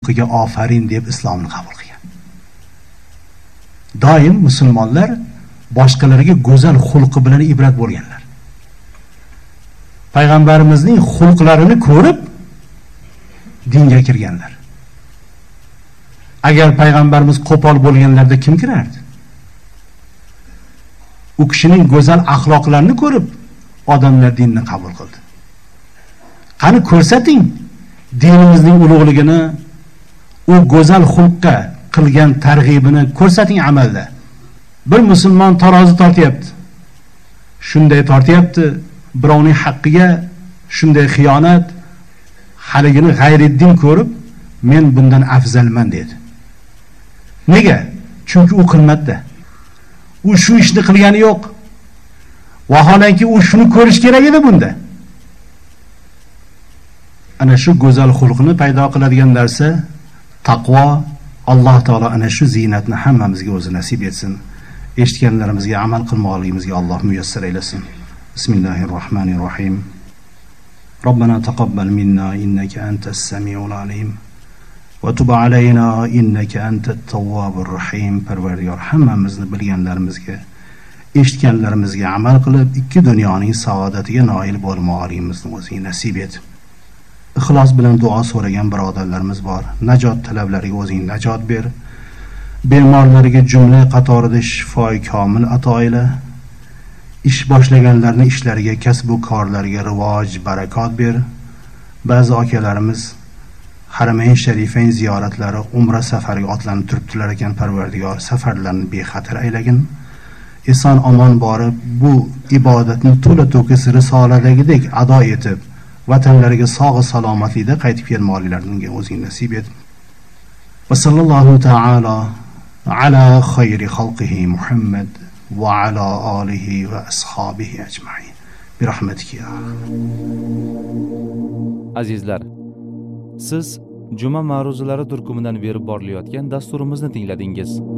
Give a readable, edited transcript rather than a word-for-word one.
xulqiga ofarin deb islomni qabul qilgan. Doim musulmonlar boshqalarga go'zal xulqi bilan ibrat bo'lganlar. Payg'ambarimizning xulqlarini ko'rib dinga kirganlar. Agar payg'ambarimiz qo'pol bo'lganlarda kim kirardi? U kishining go'zal axloqlarini ko'rib odamlar dinni qabul qildi. Qani ko'rsating dinimizning ulug'ligini, u go'zal xulqqa qilgan targ'ibini ko'rsating amalda. Bir musulmon tarozi tortyapti. Shunday tortyapti, birovning haqqiga shunday xiyonat, haligini g'ayriddin ko'rib, men bundan afzalman dedi. Nega? Chunki u qilmadi. U shu ishni qilgani yo'q. Vaholanki u shuni ko'rish kerak edi bunda. Ana shu go'zal xulqni paydo qiladigan narsa taqvo. Alloh taolo ana shu ziynatni hammamizga o'zi nasib etsin. Eshitganlarimizga amal qilmoqligimizga Alloh muyassar aylasin. Bismillahirrohmanirrohim. Robbana taqabbal minna innaka antas samiul alim. Va tub alayna innaka antat tawwabur rahim. Parvardigor, hammamizni bilganlarimizga, eshitganlarimizga amal qilib, ikki dunyoning saodatiga noil bo'lmoqligimizni o'zing nasib et. Ixlos bilan duo so'ragan birodarlarimiz bor. Najot talablariga o'zing najot ber. Bemorlarga jumla qatorida shifoi komil ato ayla. Ish boshlaganlarning ishlariga, kasb-u korlariga rivoj, barakot ber. Ba'zi akalarimiz Haramayn Sharifayn ziyoratlari, umra safariga otlanib turibdilar ekan. Parvardigor, safarlarni bexatar aylagin. Eson omon borib, bu ibodatni to'la to'kis risoladagidek ado etib, vatanlariga sog' salomatlikda qaytib kelmoqliklarini o'zing nasib et. Va sallallohu ta'ala ala khayri xalqihi Muhammad va ala alihi va ashabihi ajma'in. Bi rahmatika ya. Azizlar, siz Juma ma'ruzalari turkumidan berib borilayotgan dasturimizni tingladingiz.